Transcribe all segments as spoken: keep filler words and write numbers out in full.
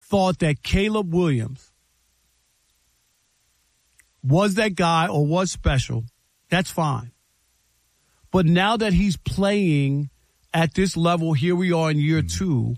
thought that Caleb Williams was that guy or was special, that's fine. But now that he's playing at this level, here we are in year two,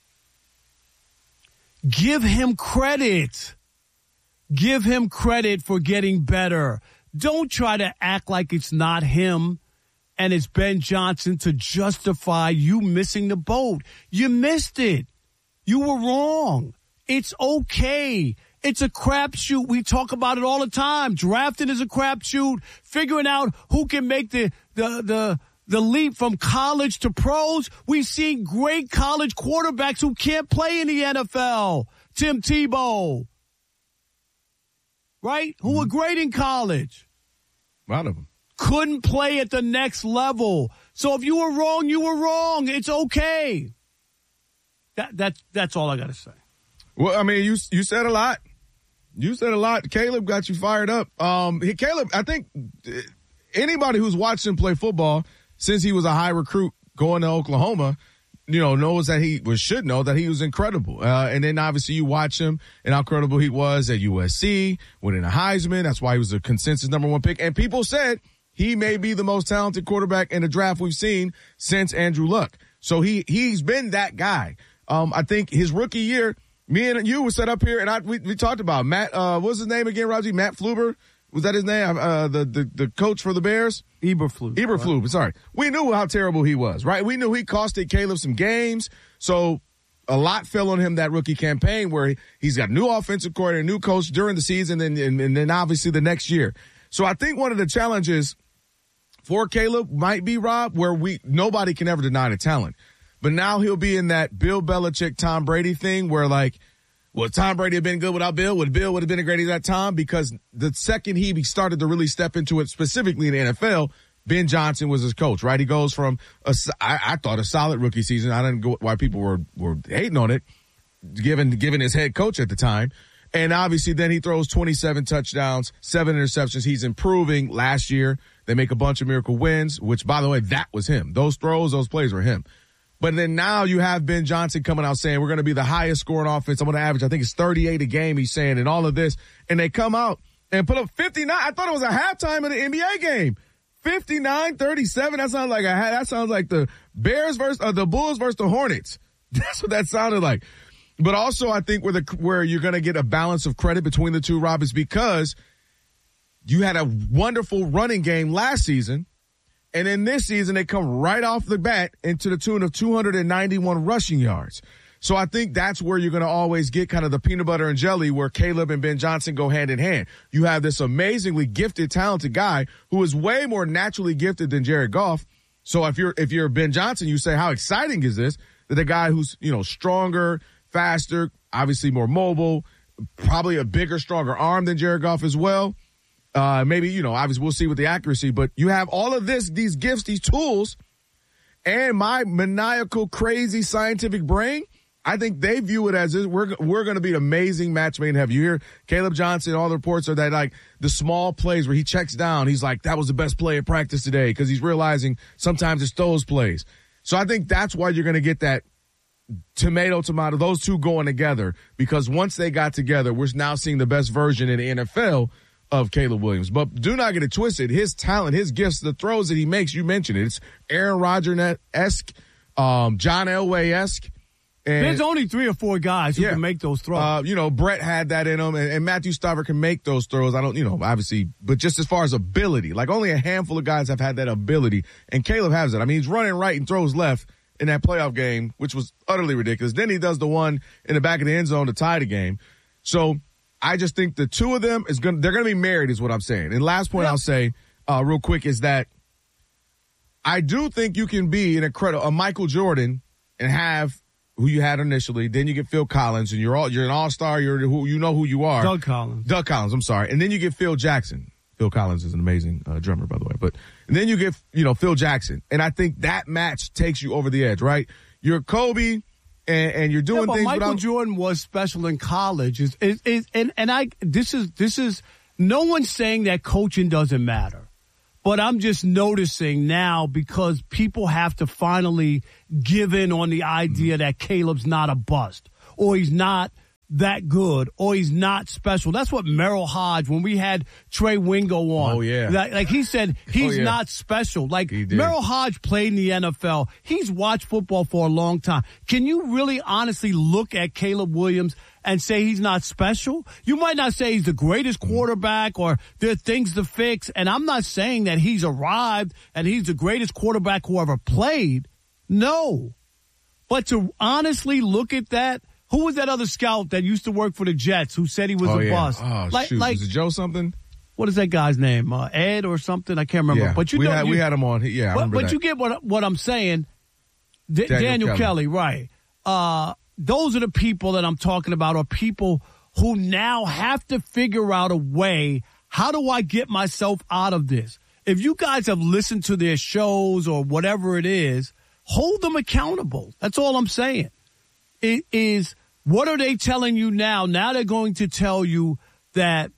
give him credit. Give him credit for getting better. Don't try to act like it's not him and it's Ben Johnson to justify you missing the boat. You missed it. You were wrong. It's okay. It's a crapshoot. We talk about it all the time. Drafting is a crapshoot. Figuring out who can make the, the, the, the leap from college to pros. We've seen great college quarterbacks who can't play in the N F L. Tim Tebow. Right? Mm-hmm. Who were great in college. A lot of them. Couldn't play at the next level. So if you were wrong, you were wrong. It's okay. That, that, that's all I got to say. Well, I mean, you you said a lot. You said a lot. Caleb got you fired up. Um, he, Caleb, I think anybody who's watched him play football since he was a high recruit going to Oklahoma, you know, knows that he was should know that he was incredible. Uh, and then obviously you watch him and how credible he was at U S C, winning a Heisman. That's why he was a consensus number one pick. And people said he may be the most talented quarterback in the draft we've seen since Andrew Luck. So he he's been that guy. Um, I think his rookie year, me and you were set up here, and I we, we talked about Matt. Uh, what's his name again, Raji? Matt Fluber. Was that his name? Uh, the the the coach for the Bears. Eberflus. Eberflus. Right. Sorry, we knew how terrible he was, right? We knew he costed Caleb some games, so a lot fell on him that rookie campaign where he, he's got a new offensive coordinator, a new coach during the season, and, and and then obviously the next year. So I think one of the challenges for Caleb might be, Rob, where we nobody can ever deny the talent. But now he'll be in that Bill Belichick, Tom Brady thing where, like, would Tom Brady have been good without Bill? Would Bill would have been great without Tom? Because the second he started to really step into it, specifically in the N F L, Ben Johnson was his coach, right? He goes from, a, I, I thought, a solid rookie season. I didn't go why people were, were hating on it, given, given his head coach at the time. And obviously then he throws twenty-seven touchdowns, seven interceptions. He's improving. Last year, they make a bunch of miracle wins, which, by the way, that was him. Those throws, those plays were him. But then now you have Ben Johnson coming out saying we're going to be the highest scoring offense. I'm going to average, I think it's thirty-eight a game, he's saying, and all of this. And they come out and put up fifty-nine. I thought it was a halftime of the N B A game. fifty-nine thirty-seven. That sounds like a, that sounds like the Bears versus, uh, the Bulls versus the Hornets. That's what that sounded like. But also I think where the, where you're going to get a balance of credit between the two, Rob, is because you had a wonderful running game last season. And in this season, they come right off the bat into the tune of two hundred ninety-one rushing yards. So I think that's where you're going to always get kind of the peanut butter and jelly where Caleb and Ben Johnson go hand in hand. You have this amazingly gifted, talented guy who is way more naturally gifted than Jared Goff. So if you're, if you're Ben Johnson, you say, how exciting is this? That the guy who's, you know, stronger, faster, obviously more mobile, probably a bigger, stronger arm than Jared Goff as well. Uh, maybe, you know, obviously we'll see with the accuracy, but you have all of this, these gifts, these tools, and my maniacal, crazy scientific brain. I think they view it as this, we're, we're going to be an amazing match made in heaven. You hear Caleb Johnson, all the reports are that like the small plays where he checks down. He's like, that was the best play at practice today because he's realizing sometimes it's those plays. So I think that's why you're going to get that tomato, tomato, those two going together, because once they got together, we're now seeing the best version in the N F L of Caleb Williams. But do not get it twisted. His talent, his gifts, the throws that he makes, you mentioned it. It's Aaron Rodgers-esque, um, John Elway-esque. And, there's only three or four guys who yeah, can make those throws. Uh, you know, Brett had that in him, and, and Matthew Stafford can make those throws. I don't, you know, obviously, but just as far as ability, like only a handful of guys have had that ability, and Caleb has it. I mean, he's running right and throws left in that playoff game, which was utterly ridiculous. Then he does the one in the back of the end zone to tie the game. So I just think the two of them is going. They're going to be married, is what I'm saying. And last point yeah. I'll say, uh, real quick, is that I do think you can be an incredible a Michael Jordan and have who you had initially. Then you get Phil Collins, and you're all you're an all star. You're who you know who you are. Doug Collins. Doug Collins. I'm sorry. And then you get Phil Jackson. Phil Collins is an amazing uh, drummer, by the way. But and then you get you know Phil Jackson, and I think that match takes you over the edge, right? You're Kobe. And, and you're doing yeah, but things. Michael without- Jordan was special in college. Is is is and and I this is this is no one's saying that coaching doesn't matter, but I'm just noticing now because people have to finally give in on the idea mm-hmm. that Caleb's not a bust or he's not that good or he's not special. That's what Merrill Hodge, when we had Trey Wingo on. Oh, yeah. Like, like he said, he's oh, yeah. not special. Like Merrill Hodge played in the N F L. He's watched football for a long time. Can you really honestly look at Caleb Williams and say he's not special? You might not say he's the greatest quarterback or there are things to fix. And I'm not saying that he's arrived and he's the greatest quarterback who ever played. No. But to honestly look at that, who was that other scout that used to work for the Jets who said he was oh, a yeah. bust? Oh, like, shoot. like, was it Joe something? What is that guy's name? Uh, Ed or something? I can't remember. Yeah. But you we know, had, you, we had him on. Yeah, I but, remember but that. you get what what I'm saying. D- Daniel, Daniel Kelly. Kelly, right? Uh, those are the people that I'm talking about. Are people who now have to figure out a way. How do I get myself out of this? If you guys have listened to their shows or whatever it is, hold them accountable. That's all I'm saying. It is. What are they telling you now? Now they're going to tell you that,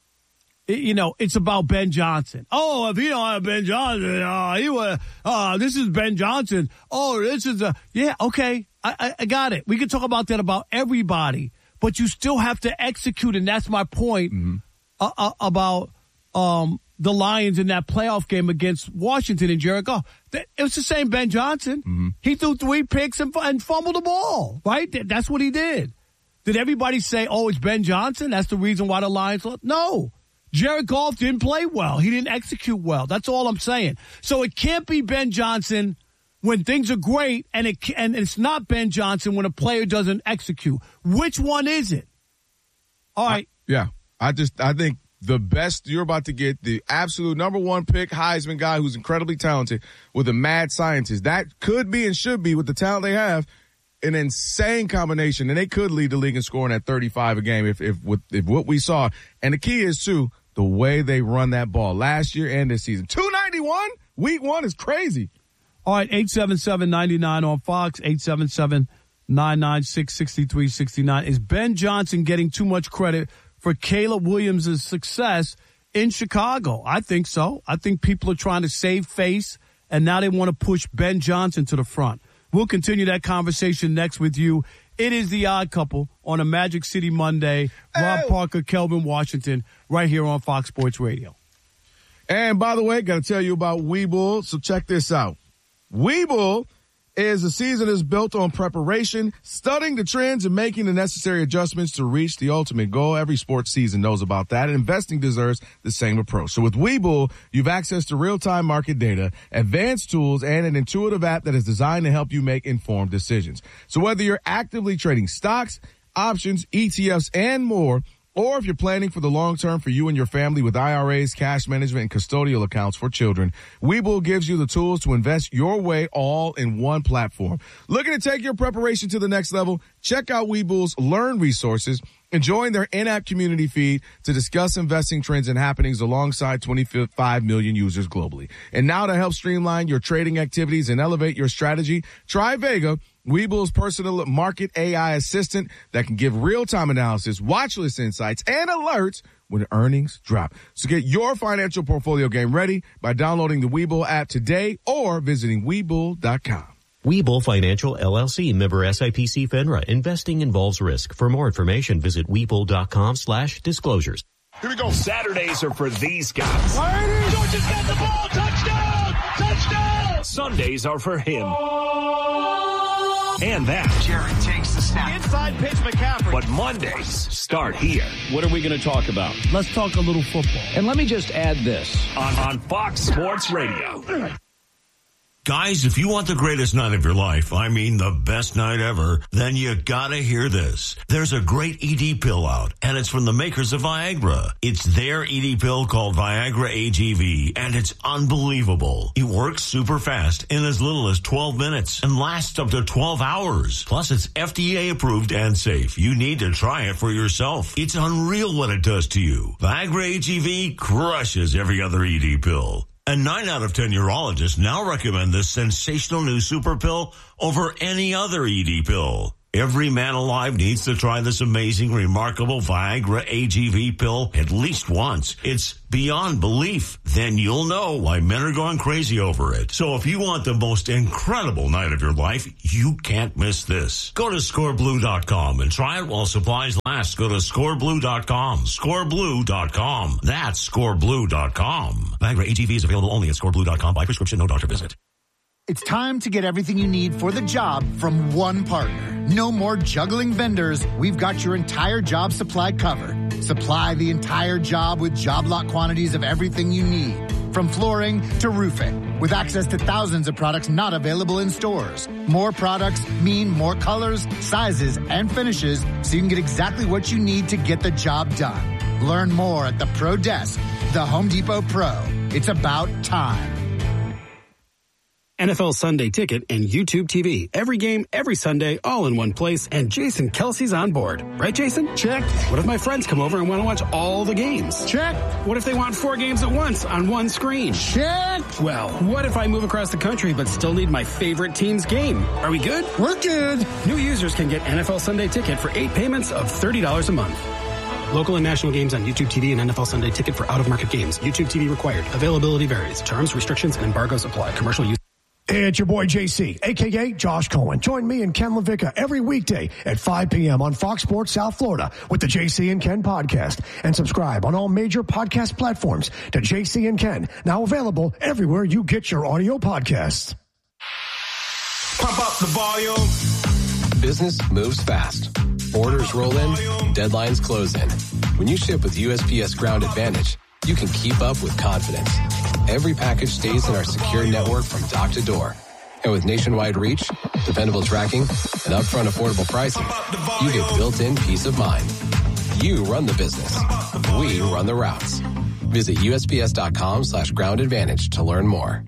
you know, it's about Ben Johnson. Oh, if you don't have Ben Johnson, uh, he was, uh, this is Ben Johnson. Oh, this is a, yeah, okay. I, I, I got it. We can talk about that about everybody, but you still have to execute. And that's my point mm-hmm. uh, uh, about, um, the Lions in that playoff game against Washington and Jared Goff. It was the same Ben Johnson. Mm-hmm. He threw three picks and, and fumbled the ball, right? That's what he did. Did everybody say, oh, it's Ben Johnson? That's the reason why the Lions lost? No. Jared Goff didn't play well. He didn't execute well. That's all I'm saying. So it can't be Ben Johnson when things are great, and it and it's not Ben Johnson when a player doesn't execute. Which one is it? All right. I, yeah. I just, I think, the best you're about to get, the absolute number one pick Heisman guy who's incredibly talented with a mad scientist. That could be and should be, with the talent they have, an insane combination. And they could lead the league in scoring at thirty-five a game if, if, with, if what we saw. And the key is, too, the way they run that ball last year and this season. two ninety-one week one is crazy. All right, eight seven seven, nine nine on Fox, eight seven seven, nine nine six, six three six nine. Is Ben Johnson getting too much credit for Caleb Williams' success in Chicago? I think so. I think people are trying to save face, and now they want to push Ben Johnson to the front. We'll continue that conversation next with you. It is The Odd Couple on a Magic City Monday. Rob hey. Parker, Kelvin Washington, right here on Fox Sports Radio. And by the way, got to tell you about Webull, so check this out. Webull is a season that's built on preparation, studying the trends, and making the necessary adjustments to reach the ultimate goal. Every sports season knows about that, and investing deserves the same approach. So with Webull, you've access to real-time market data, advanced tools, and an intuitive app that is designed to help you make informed decisions. So whether you're actively trading stocks, options, E T Fs, and more, or if you're planning for the long term for you and your family with I R As, cash management, and custodial accounts for children, Webull gives you the tools to invest your way all in one platform. Looking to take your preparation to the next level? Check out Webull's Learn resources and join their in-app community feed to discuss investing trends and happenings alongside twenty-five million users globally. And now to help streamline your trading activities and elevate your strategy, try Vega, Webull's personal market A I assistant that can give real-time analysis, watch list insights, and alerts when earnings drop. So get your financial portfolio game ready by downloading the Webull app today or visiting Webull dot com. Webull Financial, L L C, member S I P C FINRA. Investing involves risk. For more information, visit Webull dot com slash disclosures. Here we go. Saturdays are for these guys. Georgia's got the ball. Touchdown! Touchdown! Sundays are for him. And that. Jared takes the snap. Inside pitch, McCaffrey. But Mondays start here. What are we going to talk about? Let's talk a little football. And let me just add this. On, on Fox Sports Radio. Guys, if you want the greatest night of your life, I mean the best night ever, then you gotta hear this. There's a great E D pill out, and it's from the makers of Viagra. It's their E D pill called Viagra A G V, and it's unbelievable. It works super fast in as little as twelve minutes and lasts up to twelve hours. Plus, it's F D A approved and safe. You need to try it for yourself. It's unreal what it does to you. Viagra A G V crushes every other E D pill. And nine out of ten urologists now recommend this sensational new super pill over any other E D pill. Every man alive needs to try this amazing, remarkable Viagra A G V pill at least once. It's beyond belief. Then you'll know why men are going crazy over it. So if you want the most incredible night of your life, you can't miss this. Go to score blue dot com and try it while supplies last. Go to score blue dot com. score blue dot com. That's score blue dot com. Viagra A G V is available only at score blue dot com by prescription, no doctor visit. It's time to get everything you need for the job from one partner. No more juggling vendors. We've got your entire job supply covered. Supply the entire job with job lot quantities of everything you need, from flooring to roofing, with access to thousands of products not available in stores. More products mean more colors, sizes, and finishes, so you can get exactly what you need to get the job done. Learn more at the Pro Desk, the Home Depot Pro. It's about time. N F L Sunday Ticket and YouTube T V. Every game, every Sunday, all in one place, and Jason Kelsey's on board. Right, Jason? Check. What if my friends come over and want to watch all the games? Check. What if they want four games at once on one screen? Check. Well, what if I move across the country but still need my favorite team's game? Are we good? We're good. New users can get N F L Sunday Ticket for eight payments of thirty dollars a month. Local and national games on YouTube T V and N F L Sunday Ticket for out-of-market games. YouTube T V required. Availability varies. Terms, restrictions, and embargoes apply. Commercial use. It's your boy J C, a k a. Josh Cohen. Join me and Ken LaVicka every weekday at five p.m. on Fox Sports South Florida with the J C and Ken podcast. And subscribe on all major podcast platforms to J C and Ken, now available everywhere you get your audio podcasts. Pump up the volume. Business moves fast. Orders roll in, deadlines close in. When you ship with U S P S Ground Advantage, you can keep up with confidence. Every package stays in our secure network from dock to door. And with nationwide reach, dependable tracking, and upfront affordable pricing, you get built-in peace of mind. You run the business. We run the routes. Visit USPS.com slash ground advantage to learn more.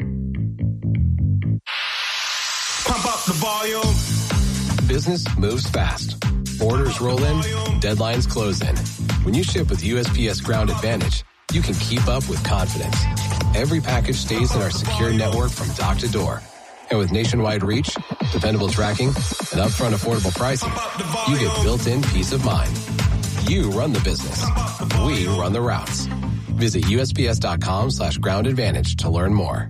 Pump up the volume. Business moves fast. Orders roll in, deadlines close in. When you ship with U S P S Ground Advantage, you can keep up with confidence. Every package stays in our secure network from dock to door. And with nationwide reach, dependable tracking, and upfront affordable pricing, you get built-in peace of mind. You run the business. We run the routes. Visit USPS.com slash ground advantage to learn more.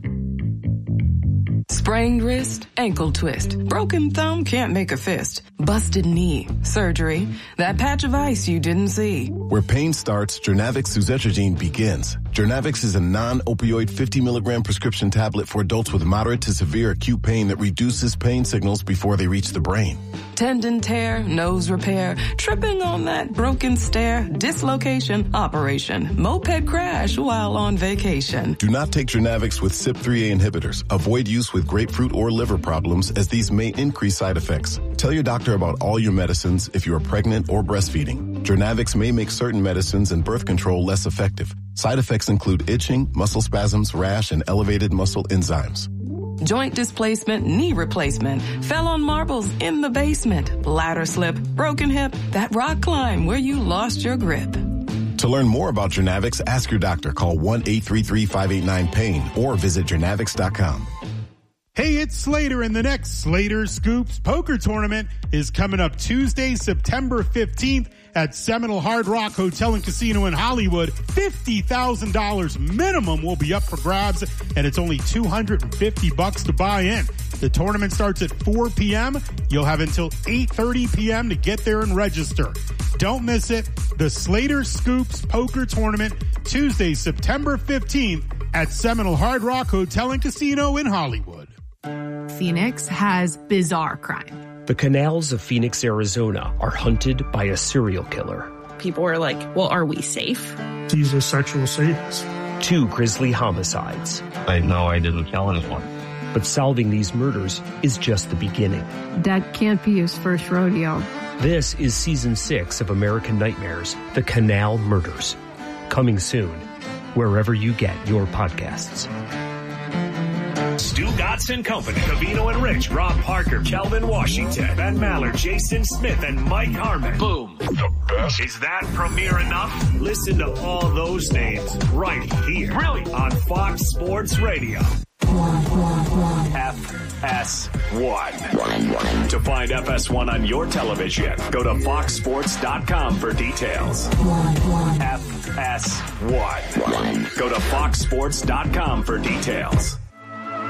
Sprained wrist, ankle twist, broken thumb can't make a fist, busted knee, surgery, that patch of ice you didn't see. Where pain starts, Jernavix suzetrigine begins. Jernavix is a non-opioid fifty milligram prescription tablet for adults with moderate to severe acute pain that reduces pain signals before they reach the brain. Tendon tear, nose repair, tripping on that broken stair, dislocation, operation, moped crash while on vacation. Do not take Jernavix with C Y P three A inhibitors. Avoid use with grapefruit or liver problems, as these may increase side effects. Tell your doctor about all your medicines if you are pregnant or breastfeeding. Jernavix may make certain medicines and birth control less effective. Side effects include itching, muscle spasms, rash, and elevated muscle enzymes. Joint displacement, knee replacement, fell on marbles in the basement, ladder slip, broken hip, that rock climb where you lost your grip. To learn more about Jernavix, ask your doctor. Call one eight three three, five eight nine, pain or visit Jernavix dot com. Hey, it's Slater, and the next Slater Scoops Poker Tournament is coming up Tuesday, September fifteenth at Seminole Hard Rock Hotel and Casino in Hollywood. fifty thousand dollars minimum will be up for grabs, and it's only two hundred fifty bucks to buy in. The tournament starts at four p.m. You'll have until eight thirty p.m. to get there and register. Don't miss it. The Slater Scoops Poker Tournament, Tuesday, September fifteenth at Seminole Hard Rock Hotel and Casino in Hollywood. Phoenix has bizarre crime. The canals of Phoenix, Arizona are hunted by a serial killer. People are like, well, are we safe? These are sexual sadists. Two grisly homicides. I know I didn't kill anyone. But solving these murders is just the beginning. That can't be his first rodeo. This is season six of American Nightmares, The Canal Murders. Coming soon, wherever you get your podcasts. Stu Gotson Company, Covino and Rich, Rob Parker, Kelvin Washington, Ben Maller, Jason Smith, and Mike Harmon. Boom. The best. Is that premiere enough? Listen to all those names right here. Really? On Fox Sports Radio. F S one. To find F S one on your television, go to fox sports dot com for details. F S one. Go to fox sports dot com for details.